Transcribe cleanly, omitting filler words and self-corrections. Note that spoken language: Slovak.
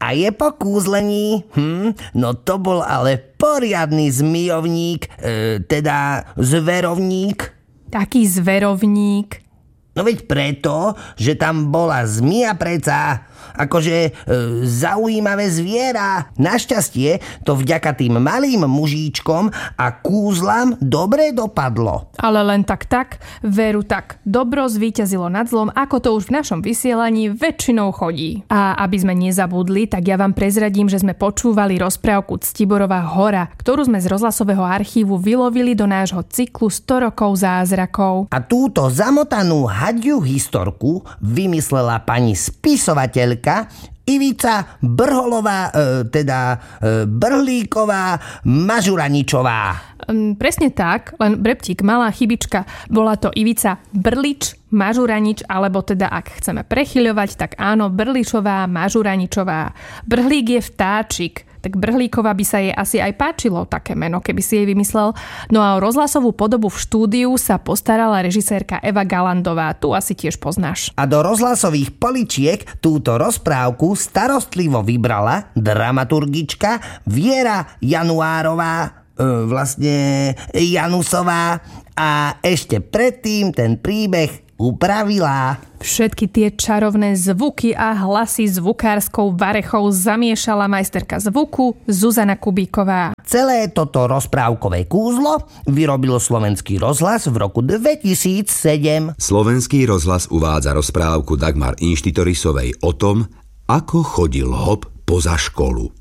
a je po kúzlení. No to bol ale poriadny zmijovník, teda zverovník. Taký zverovník? No veď preto, že tam bola zmija preca. Akože zaujímavé zviera. Našťastie to vďaka tým malým mužíčkom a kúzlam dobre dopadlo. Ale len tak, veru tak. Dobro zvíťazilo nad zlom, ako to už v našom vysielaní väčšinou chodí. A aby sme nezabudli, tak ja vám prezradím, že sme počúvali rozprávku Ctiborová hora, ktorú sme z rozhlasového archívu vylovili do nášho cyklu 100 rokov zázrakov. A túto zamotanú hadiu historku vymyslela pani spisovateľka Ivica Brholová, Brhlíková Mažuraničová. Presne tak, len breptík, malá chybička. Bola to Ivica Brlič Mažuranič, alebo teda ak chceme prechyľovať, tak áno, Brličová Mažuraničová. Brhlík je vtáčik, tak Brhlíková by sa jej asi aj páčilo také meno, keby si jej vymyslel. No a o rozhlasovú podobu v štúdiu sa postarala režisérka Eva Galandová, tu asi tiež poznáš. A do rozhlasových poličiek túto rozprávku starostlivo vybrala dramaturgička Viera Januárová, Janusová, a ešte predtým ten príbeh upravila. Všetky tie čarovné zvuky a hlasy zvukárskou varechou zamiešala majsterka zvuku Zuzana Kubíková. Celé toto rozprávkové kúzlo vyrobil Slovenský rozhlas v roku 2007. Slovenský rozhlas uvádza rozprávku Dagmar Inštitorisovej o tom, ako chodil hop poza školu.